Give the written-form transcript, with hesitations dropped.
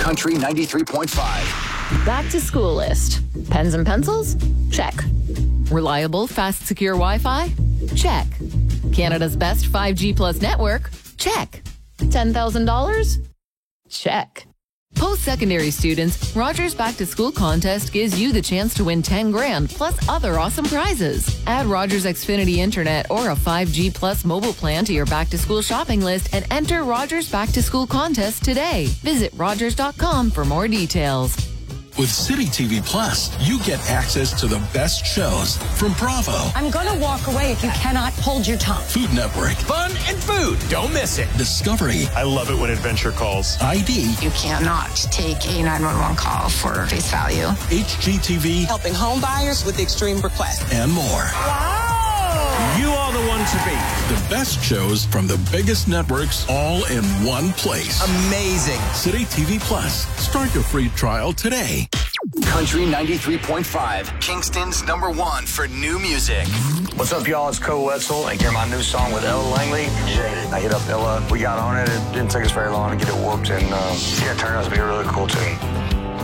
Country 93.5. Back to school list. Pens and pencils? Check. Reliable, fast, secure Wi-Fi? Check. Canada's best 5G plus network? Check. $10,000? Check. Post-secondary students, Rogers Back to School contest gives you the chance to win 10 grand plus other awesome prizes. Add Rogers Xfinity Internet or a 5G plus mobile plan to your back to school shopping list and enter Rogers Back to School contest today. Visit rogers.com for more details. With City TV Plus, you get access to the best shows from Bravo, I'm going to walk away if you cannot hold your tongue. Food Network, Fun and food. Don't miss it. Discovery, I love it when adventure calls. ID, You cannot take a 911 call for face value. HGTV, Helping home buyers with extreme requests. and more. You are the one to beat. The best shows from the biggest networks all in one place. Amazing. City TV Plus. Start your free trial today. Country 93.5. Kingston's #1 for new music. What's up, y'all? It's Co Wetzel, and hear my new song with Ella Langley. I hit up Ella. We got on it. It didn't take us very long to get it whooped, and it turned out to be a really cool tune.